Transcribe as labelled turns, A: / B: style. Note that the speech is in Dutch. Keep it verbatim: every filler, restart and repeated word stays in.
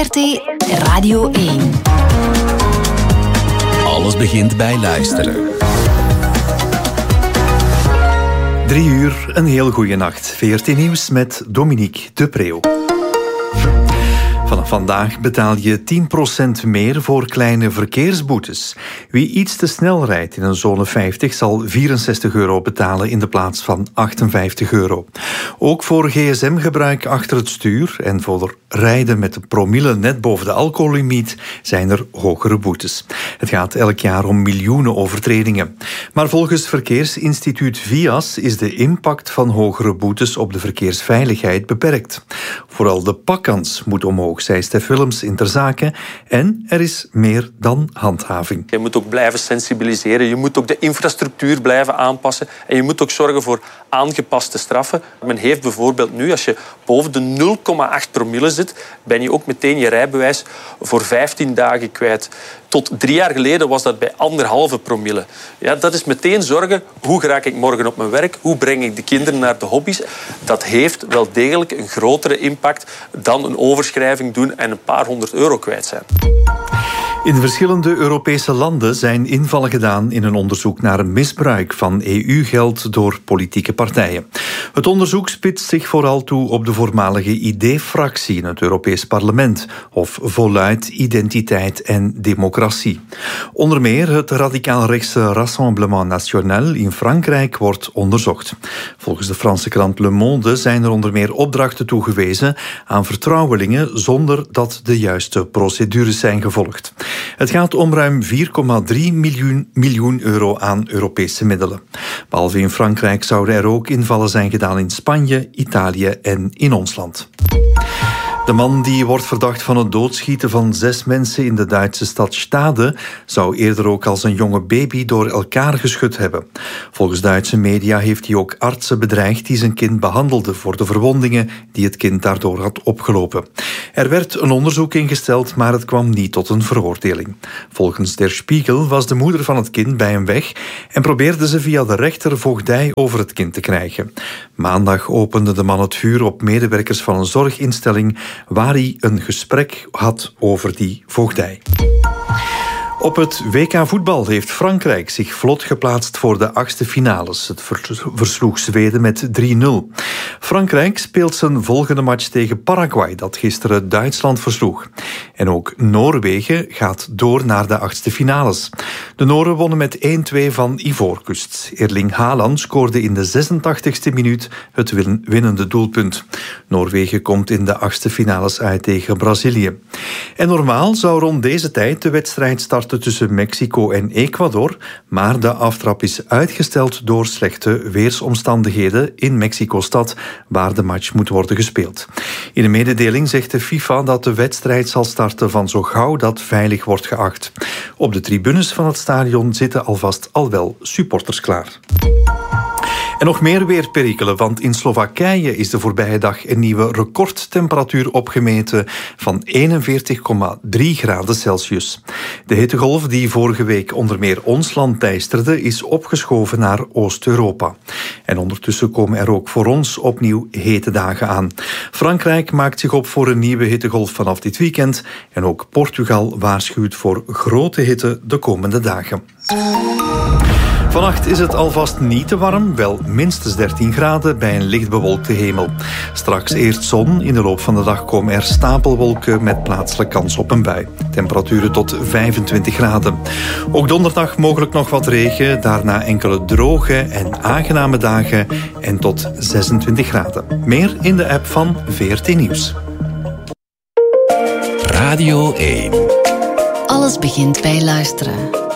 A: V R T Radio één.
B: Alles begint bij luisteren.
C: Drie uur, een heel goede nacht. V R T Nieuws met Dominique de Preeuw. Vanaf vandaag betaal je tien procent meer voor kleine verkeersboetes. Wie iets te snel rijdt in een zone vijftig zal vierenzestig euro betalen in de plaats van achtenvijftig euro. Ook voor gsm-gebruik achter het stuur en voor rijden met een promille net boven de alcohollimiet zijn er hogere boetes. Het gaat elk jaar om miljoenen overtredingen. Maar volgens Verkeersinstituut V I A S is de impact van hogere boetes op de verkeersveiligheid beperkt. Vooral de pakkans moet omhoog, zei Stef Willems in Ter Zake. En er is meer dan handhaving.
D: Je moet ook blijven sensibiliseren. Je moet ook de infrastructuur blijven aanpassen. En je moet ook zorgen voor aangepaste straffen. Men heeft bijvoorbeeld nu, als je boven de nul komma acht promille zit, ben je ook meteen je rijbewijs voor vijftien dagen kwijt. Tot drie jaar geleden was dat bij anderhalve promille. Ja, dat is meteen zorgen, hoe raak ik morgen op mijn werk? Hoe breng ik de kinderen naar de hobby's? Dat heeft wel degelijk een grotere impact dan een overschrijving doen en een paar honderd euro kwijt zijn.
C: In verschillende Europese landen zijn invallen gedaan in een onderzoek naar misbruik van E U-geld door politieke partijen. Het onderzoek spitst zich vooral toe op de voormalige I D-fractie in het Europees Parlement, of voluit Identiteit en Democratie. Onder meer het radicaal-rechtse Rassemblement National in Frankrijk wordt onderzocht. Volgens de Franse krant Le Monde zijn er onder meer opdrachten toegewezen aan vertrouwelingen zonder dat de juiste procedures zijn gevolgd. Het gaat om ruim vier komma drie miljoen, miljoen euro aan Europese middelen. Behalve in Frankrijk zouden er ook invallen zijn gedaan in Spanje, Italië en in ons land. De man die wordt verdacht van het doodschieten van zes mensen in de Duitse stad Stade zou eerder ook als een jonge baby door elkaar geschud hebben. Volgens Duitse media heeft hij ook artsen bedreigd die zijn kind behandelden voor de verwondingen die het kind daardoor had opgelopen. Er werd een onderzoek ingesteld, maar het kwam niet tot een veroordeling. Volgens Der Spiegel was de moeder van het kind bij hem weg en probeerde ze via de rechter voogdij over het kind te krijgen. Maandag opende de man het vuur op medewerkers van een zorginstelling waar hij een gesprek had over die voogdij. Op het W K voetbal heeft Frankrijk zich vlot geplaatst voor de achtste finales. Het versloeg Zweden met drie nul. Frankrijk speelt zijn volgende match tegen Paraguay, dat gisteren Duitsland versloeg. En ook Noorwegen gaat door naar de achtste finales. De Noren wonnen met één twee van Ivoorkust. Erling Haaland scoorde in de zesentachtigste minuut het winnende doelpunt. Noorwegen komt in de achtste finales uit tegen Brazilië. En normaal zou rond deze tijd de wedstrijd starten tussen Mexico en Ecuador, maar de aftrap is uitgesteld door slechte weersomstandigheden in Mexico-stad, waar de match moet worden gespeeld. In een mededeling zegt de FIFA dat de wedstrijd zal starten van zo gauw dat veilig wordt geacht. Op de tribunes van het stadion zitten alvast al wel supporters klaar. En nog meer weerperikelen, want in Slowakije is de voorbije dag een nieuwe recordtemperatuur opgemeten van eenenveertig komma drie graden Celsius. De hittegolf die vorige week onder meer ons land teisterde, is opgeschoven naar Oost-Europa. En ondertussen komen er ook voor ons opnieuw hete dagen aan. Frankrijk maakt zich op voor een nieuwe hittegolf vanaf dit weekend en ook Portugal waarschuwt voor grote hitte de komende dagen. Vannacht is het alvast niet te warm, wel minstens dertien graden bij een licht bewolkte hemel. Straks eerst zon, in de loop van de dag komen er stapelwolken met plaatselijk kans op een bui. Temperaturen tot vijfentwintig graden. Ook donderdag mogelijk nog wat regen, daarna enkele droge en aangename dagen en tot zesentwintig graden. Meer in de app van V R T Nieuws.
B: Radio één.
A: Alles begint bij luisteren.